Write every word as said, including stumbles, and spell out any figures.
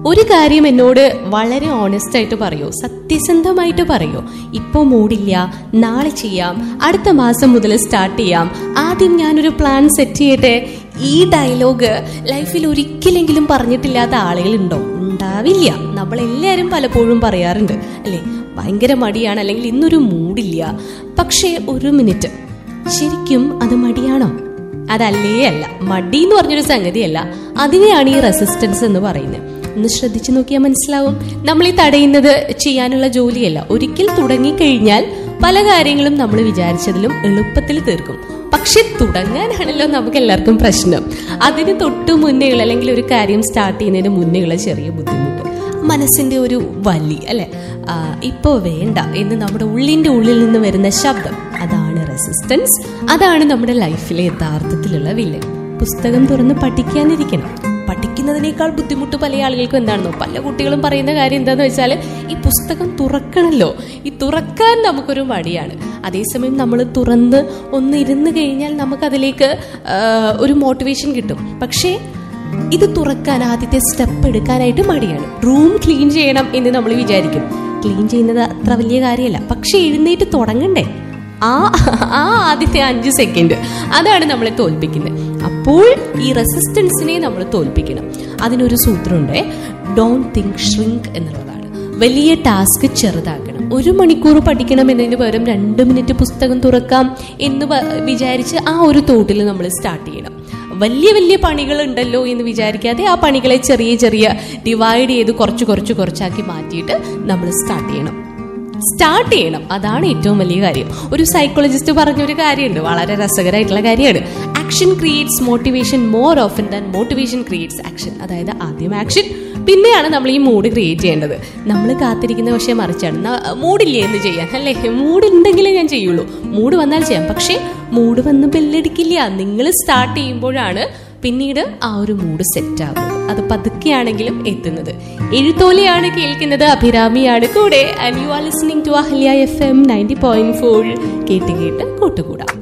ഒരു കാര്യം എന്നോട് വളരെ ഓണസ്റ്റ് ആയിട്ട് പറയോ, സത്യസന്ധമായിട്ട് പറയോ, ഇപ്പൊ മൂടില്ല, നാളെ ചെയ്യാം, അടുത്ത മാസം മുതൽ സ്റ്റാർട്ട് ചെയ്യാം, ആദ്യം ഞാനൊരു പ്ലാൻ സെറ്റ് ചെയ്യട്ടെ. ഈ ഡയലോഗ് ലൈഫിൽ ഒരിക്കലെങ്കിലും പറഞ്ഞിട്ടില്ലാത്ത ആളുകളുണ്ടോ? ഉണ്ടാവില്ല. നമ്മളെല്ലാവരും പലപ്പോഴും പറയാറുണ്ട് അല്ലേ, ഭയങ്കര മടിയാണ്, അല്ലെങ്കിൽ ഇന്നൊരു മൂടില്ല. പക്ഷേ ഒരു മിനിറ്റ്, ശരിക്കും അത് മടിയാണോ? അതല്ലേ അല്ല. മടി എന്ന് പറഞ്ഞൊരു സംഗതിയല്ല, അതിനെയാണ് ഈ റെസിസ്റ്റൻസ് എന്ന് പറയുന്നത്. ഒന്ന് ശ്രദ്ധിച്ചു നോക്കിയാൽ മനസ്സിലാവും. നമ്മൾ ഈ തടയുന്നത് ചെയ്യാനുള്ള ജോലിയല്ല. ഒരിക്കൽ തുടങ്ങിക്കഴിഞ്ഞാൽ പല കാര്യങ്ങളും നമ്മൾ വിചാരിച്ചതിലും എളുപ്പത്തിൽ തീർക്കും. പക്ഷെ തുടങ്ങാനാണല്ലോ നമുക്ക് എല്ലാവർക്കും പ്രശ്നം. അതിന് തൊട്ടു മുന്നേയുള്ള, അല്ലെങ്കിൽ ഒരു കാര്യം സ്റ്റാർട്ട് ചെയ്യുന്നതിന് മുന്നേയുള്ള ചെറിയ ബുദ്ധിമുട്ട്, മനസ്സിന്റെ ഒരു വലി അല്ലെ, ഇപ്പോ വേണ്ട എന്ന് നമ്മുടെ ഉള്ളിന്റെ ഉള്ളിൽ നിന്ന് വരുന്ന ശബ്ദം, അതാണ് റെസിസ്റ്റൻസ്. അതാണ് നമ്മുടെ ലൈഫിലെ യഥാർത്ഥത്തിലുള്ള വില്ലൻ. പുസ്തകം തുറന്ന് പഠിക്കാനിരിക്കണം. പഠിക്കുന്നതിനേക്കാൾ ബുദ്ധിമുട്ട് പല ആളുകൾക്കും എന്താണെന്നോ, പല കുട്ടികളും പറയുന്ന കാര്യം എന്താന്ന് വെച്ചാൽ, ഈ പുസ്തകം തുറക്കണല്ലോ, ഈ തുറക്കാൻ നമുക്കൊരു മടിയാണ്. അതേസമയം നമ്മൾ തുറന്ന് ഒന്ന് ഇരുന്ന് കഴിഞ്ഞാൽ നമുക്കതിലേക്ക് ഒരു മോട്ടിവേഷൻ കിട്ടും. പക്ഷേ ഇത് തുറക്കാൻ ആദ്യത്തെ സ്റ്റെപ്പ് എടുക്കാനായിട്ട് മടിയാണ്. റൂം ക്ലീൻ ചെയ്യണം എന്ന് നമ്മൾ വിചാരിക്കും. ക്ലീൻ ചെയ്യുന്നത് അത്ര വലിയ കാര്യമല്ല, പക്ഷെ എഴുന്നേറ്റ് തുടങ്ങണ്ടേ? ആ ആ ആദ്യത്തെ അഞ്ച് സെക്കൻഡ് അതാണ് നമ്മളെ തോൽപ്പിക്കുന്നത്. അപ്പോൾ ഈ റെസിസ്റ്റൻസിനെ നമ്മൾ തോൽപ്പിക്കണം. അതിനൊരു സൂത്രമുണ്ട്, ഡോണ്ട് തിങ്ക്, ഷ്രിങ്ക് എന്നുള്ളതാണ്. വലിയ ടാസ്ക് ചെറുതാക്കണം. ഒരു മണിക്കൂർ പഠിക്കണം എന്നതിന് പകരം രണ്ട് മിനിറ്റ് പുസ്തകം തുറക്കാം എന്ന് വിചാരിച്ച് ആ ഒരു തോട്ടിൽ നമ്മൾ സ്റ്റാർട്ട് ചെയ്യണം. വലിയ വലിയ പണികൾ ഉണ്ടല്ലോ എന്ന് വിചാരിക്കാതെ ആ പണികളെ ചെറിയ ചെറിയ ഡിവൈഡ് ചെയ്ത് കുറച്ച് കുറച്ച് കുറച്ചാക്കി മാറ്റിയിട്ട് നമ്മൾ സ്റ്റാർട്ട് ചെയ്യണം സ്റ്റാർട്ട് ചെയ്യണം അതാണ് ഏറ്റവും വലിയ കാര്യം. ഒരു സൈക്കോളജിസ്റ്റ് പറഞ്ഞൊരു കാര്യമുണ്ട്, വളരെ രസകരമായിട്ടുള്ള കാര്യമാണ്. Action creates motivation more often than motivation creates action. അതായത് ആദ്യം ആക്ഷൻ, പിന്നെയാണ് നമ്മൾ ഈ മൂഡ് ക്രിയേറ്റ് ചെയ്യേണ്ടത്. നമ്മൾ കാത്തിരിക്കുന്ന പക്ഷേ മറിച്ചാണ്. മൂഡില്ലേ എന്ന് ചെയ്യാൻ അല്ലേ, മൂഡ് ഉണ്ടെങ്കിലേ ഞാൻ ചെയ്യുള്ളൂ. മൂഡ് വന്നാൽ ചെയ്യാം, പക്ഷേ മൂഡ് വന്ന് ബെല്ലടിക്കില്ല. നിങ്ങൾ സ്റ്റാർട്ട് ചെയ്യുമ്പോഴാണ് പിന്നീട് ആ ഒരു മൂഡ് സെറ്റ് ആകുന്നത്. അത് പതുക്കെയാണെങ്കിലും എത്തുന്നത്. എഴുത്തോലയാണ് കേൾക്കുന്നത്, അഭിരാമിയാണ് കൂടെ. And you are listening to Ahalya F M ninety point four. കേട്ട് കേട്ട് കൂട്ടുകൂടാം.